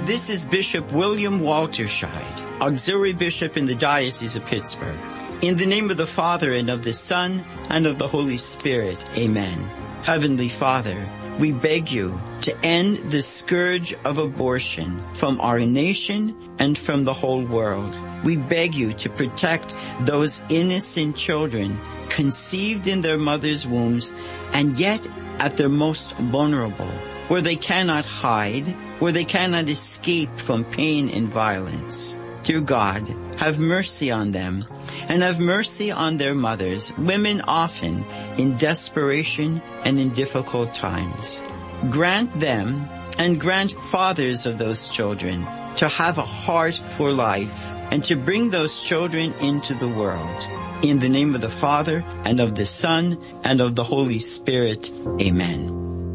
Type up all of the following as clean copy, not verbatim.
This is Bishop William Walterscheid, Auxiliary Bishop in the Diocese of Pittsburgh. In the name of the Father, and of the Son, and of the Holy Spirit, amen. Heavenly Father, we beg you to end the scourge of abortion from our nation and from the whole world. We beg you to protect those innocent children conceived in their mother's wombs and yet at their most vulnerable, where they cannot hide, where they cannot escape from pain and violence. Dear God, have mercy on them, and have mercy on their mothers, women often in desperation and in difficult times. Grant them, and grant fathers of those children, to have a heart for life, and to bring those children into the world. In the name of the Father, and of the Son, and of the Holy Spirit, amen.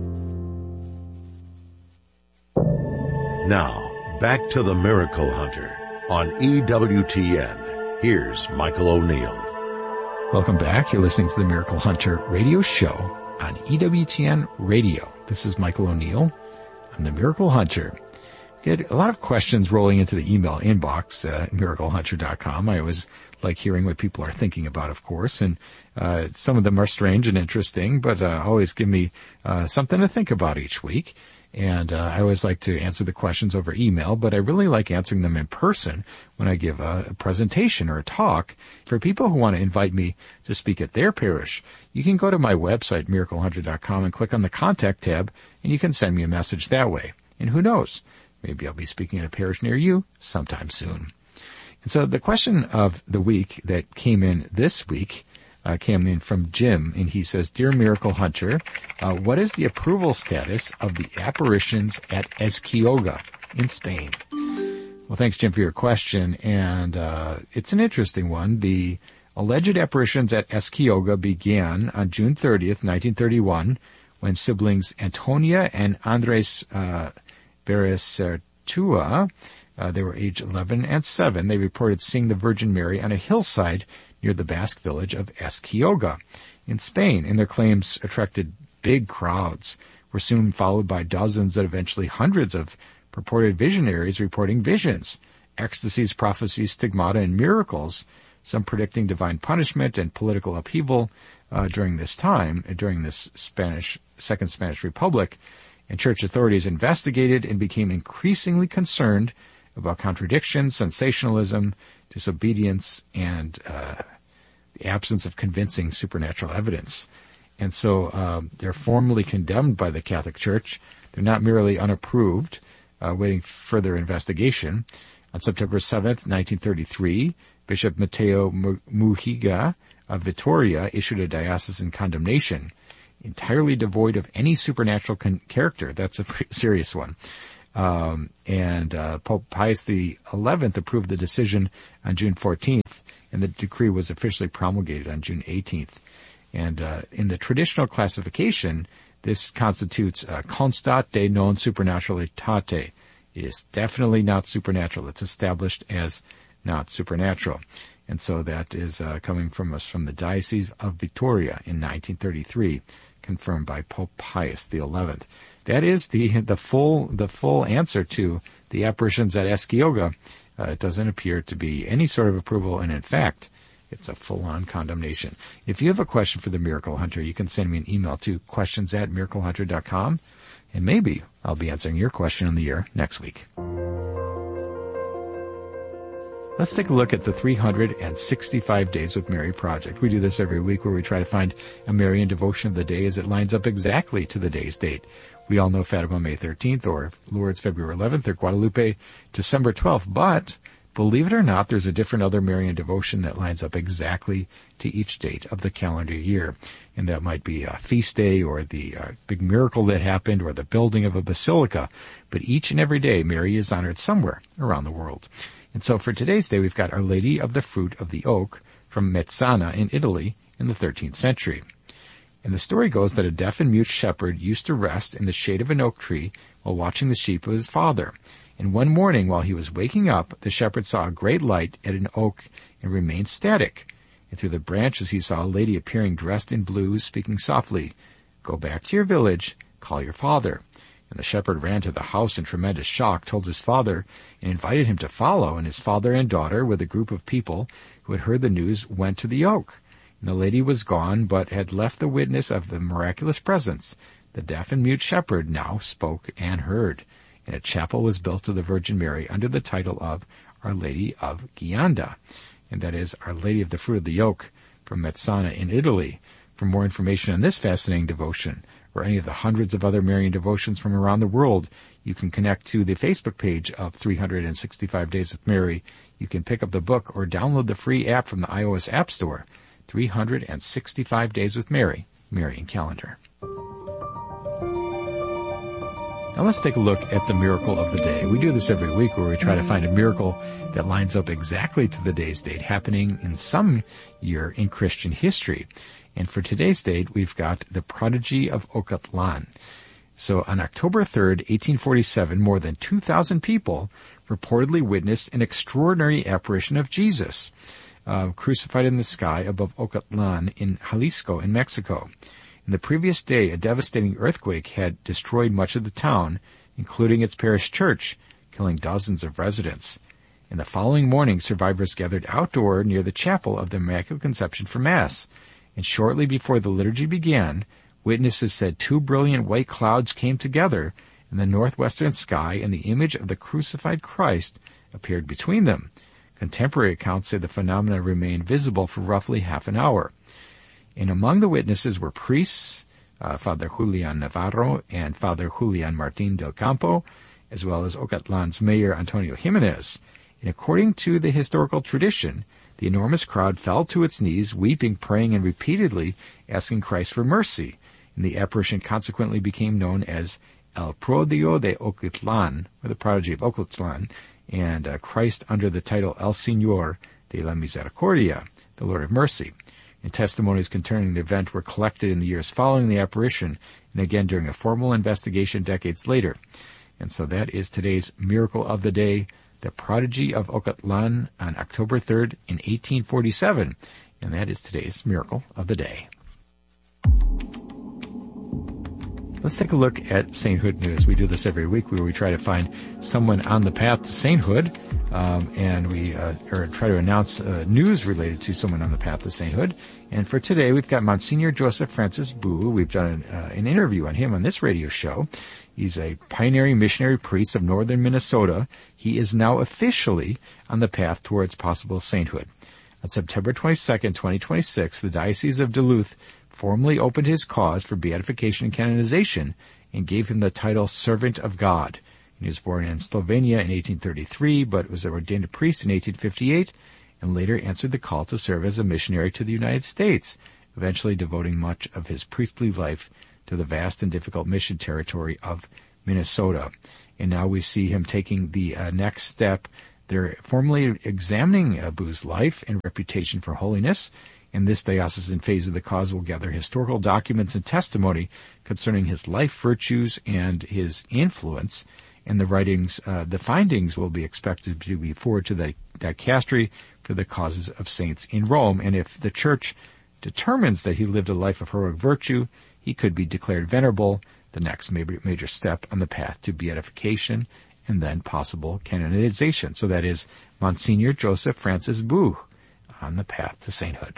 Now, back to the Miracle Hunter on EWTN. Here's Michael O'Neill. Welcome back. You're listening to the Miracle Hunter radio show on EWTN Radio. This is Michael O'Neill. I'm the Miracle Hunter. Get a lot of questions rolling into the email inbox at miraclehunter.com. I always like hearing what people are thinking about, of course, and some of them are strange and interesting, but always give me something to think about each week. And I always like to answer the questions over email, but I really like answering them in person when I give a presentation or a talk. For people who want to invite me to speak at their parish, you can go to my website, miraclehunter.com, and click on the Contact tab, and you can send me a message that way. And who knows, maybe I'll be speaking at a parish near you sometime soon. And so the question of the week that came in this week came in from Jim, and he says, Dear Miracle Hunter, what is the approval status of the apparitions at Ezquioga in Spain? Well, thanks, Jim, for your question, and it's an interesting one. The alleged apparitions at Ezquioga began on June 30th, 1931, when siblings Antonia and Andres Beresertua, they were aged 11 and 7, they reported seeing the Virgin Mary on a hillside near the Basque village of Ezquioga in Spain, and their claims attracted big crowds, were soon followed by dozens and eventually hundreds of purported visionaries reporting visions, ecstasies, prophecies, stigmata, and miracles, some predicting divine punishment and political upheaval during this time, during this Second Spanish Republic, and church authorities investigated and became increasingly concerned about contradictions, sensationalism, disobedience, and the absence of convincing supernatural evidence. And so they're formally condemned by the Catholic Church. They're not merely unapproved, waiting further investigation. On September 7th, 1933, Bishop Mateo Mujica of Vitoria issued a diocesan condemnation, entirely devoid of any supernatural character. That's a pretty serious one. And Pope Pius XI approved the decision on June 14th, and the decree was officially promulgated on June 18th. And in the traditional classification, this constitutes constat de non supernaturalitate. It is definitely not supernatural. It's established as not supernatural. And so that is coming from us from the Diocese of Vitoria in 1933, confirmed by Pope Pius XI. That is the full answer to the apparitions at Ezquioga. It doesn't appear to be any sort of approval, and in fact, it's a full-on condemnation. If you have a question for the Miracle Hunter, you can send me an email to questions@miraclehunter.com, and maybe I'll be answering your question on the air next week. Let's take a look at the 365 Days with Mary project. We do this every week where we try to find a Marian devotion of the day as it lines up exactly to the day's date. We all know Fatima May 13th, or Lourdes February 11th, or Guadalupe December 12th, but believe it or not, there's a different other Marian devotion that lines up exactly to each date of the calendar year. And that might be a feast day, or the big miracle that happened, or the building of a basilica. But each and every day, Mary is honored somewhere around the world. And so for today's day, we've got Our Lady of the Fruit of the Oak from Mezzana in Italy in the 13th century. And the story goes that a deaf and mute shepherd used to rest in the shade of an oak tree while watching the sheep of his father. And one morning, while he was waking up, the shepherd saw a great light at an oak and remained static. And through the branches he saw a lady appearing dressed in blue, speaking softly, "Go back to your village, call your father." And the shepherd ran to the house in tremendous shock, told his father, and invited him to follow. And his father and daughter, with a group of people who had heard the news, went to the oak. And the lady was gone, but had left the witness of the miraculous presence. The deaf and mute shepherd now spoke and heard. And a chapel was built to the Virgin Mary under the title of Our Lady of Ghianda, and that is Our Lady of the Fruit of the Yoke, from Mezzana in Italy. For more information on this fascinating devotion, or any of the hundreds of other Marian devotions from around the world, you can connect to the Facebook page of 365 Days with Mary. You can pick up the book or download the free app from the iOS App Store, 365 Days with Mary, Marian Calendar. Now let's take a look at the miracle of the day. We do this every week where we try to find a miracle that lines up exactly to the day's date happening in some year in Christian history. And for today's date, we've got the prodigy of Ocatlan. So on October 3rd, 1847, more than 2,000 people reportedly witnessed an extraordinary apparition of Jesus, crucified in the sky above Ocatlan in Jalisco in Mexico. In the previous day, a devastating earthquake had destroyed much of the town, including its parish church, killing dozens of residents. And the following morning, survivors gathered outdoor near the chapel of the Immaculate Conception for Mass. And shortly before the liturgy began, witnesses said 2 brilliant white clouds came together in the northwestern sky, and the image of the crucified Christ appeared between them. Contemporary accounts say the phenomena remained visible for roughly half an hour. And among the witnesses were priests, Father Julian Navarro and Father Julian Martin del Campo, as well as Ocatlan's mayor Antonio Jimenez. And according to the historical tradition, the enormous crowd fell to its knees, weeping, praying, and repeatedly asking Christ for mercy. And the apparition consequently became known as El Prodigio de Ocatlan, or the prodigy of Ocatlan, and Christ under the title El Señor de la Misericordia, the Lord of Mercy. And testimonies concerning the event were collected in the years following the apparition, and again during a formal investigation decades later. And so that is today's miracle of the day, the prodigy of Ocatlan on October 3rd in 1847. And that is today's miracle of the day. Let's take a look at sainthood news. We do this every week where we try to find someone on the path to sainthood, and we try to announce news related to someone on the path to sainthood. And for today, we've got Monsignor Joseph Francis Boo. We've done an interview on him on this radio show. He's a pioneering missionary priest of northern Minnesota. He is now officially on the path towards possible sainthood. On September 22nd, 2026, the Diocese of Duluth formally opened his cause for beatification and canonization and gave him the title Servant of God. He was born in Slovenia in 1833, but was ordained a priest in 1858, and later answered the call to serve as a missionary to the United States, eventually devoting much of his priestly life to the vast and difficult mission territory of Minnesota. And now we see him taking the next step. They're formally examining Boo's life and reputation for holiness. In this diocesan phase of the cause will gather historical documents and testimony concerning his life virtues and his influence. And the findings will be expected to be forwarded to the dicastery for the causes of saints in Rome. And if the Church determines that he lived a life of heroic virtue, he could be declared venerable, the next major step on the path to beatification and then possible canonization. So that is Monsignor Joseph Francis Boo on the path to sainthood.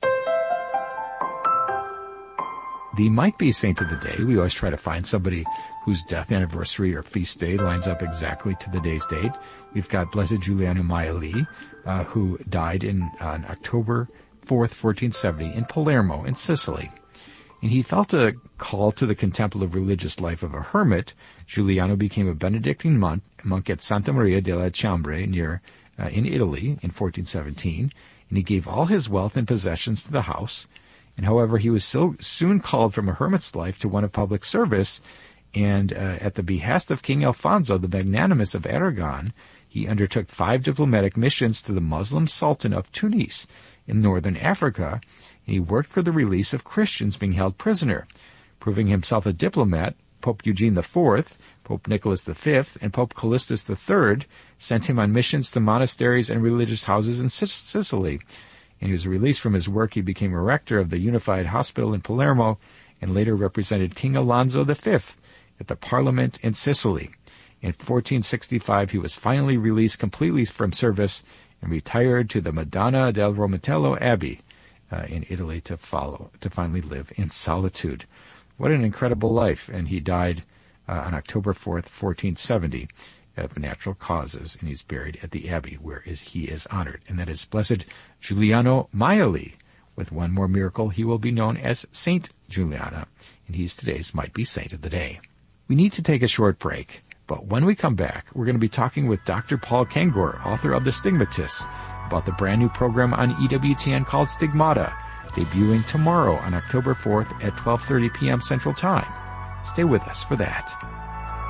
The might-be saint of the day, we always try to find somebody whose death anniversary or feast day lines up exactly to the day's date. We've got Blessed Giuliano Maeli, who died on October 4th, 1470 in Palermo in Sicily. And he felt a call to the contemplative religious life of a hermit. Giuliano became a Benedictine monk at Santa Maria delle Ciambre in Italy in 1417, and he gave all his wealth and possessions to the house. And however, he was soon called from a hermit's life to one of public service, and at the behest of King Alfonso the Magnanimous of Aragon, he undertook 5 diplomatic missions to the Muslim Sultan of Tunis in northern Africa, and he worked for the release of Christians being held prisoner. Proving himself a diplomat, Pope Eugene IV, Pope Nicholas V, and Pope Callistus III sent him on missions to monasteries and religious houses in Sicily. And he was released from his work. He became a rector of the Unified Hospital in Palermo and later represented King Alonso V at the Parliament in Sicily. In 1465, he was finally released completely from service and retired to the Madonna del Romitello Abbey in Italy to finally live in solitude. What an incredible life. And he died on October 4th, 1470, of natural causes, and he's buried at the Abbey where he is honored. And that is Blessed Giuliano Maioli. With one more miracle, he will be known as Saint Juliana, and he's today's Might-Be Saint of the Day. We need to take a short break, but when we come back, we're going to be talking with Dr. Paul Kengor, author of The Stigmatists, about the brand new program on EWTN called Stigmata, debuting tomorrow on October 4th at 12:30 p.m. Central Time. Stay with us for that.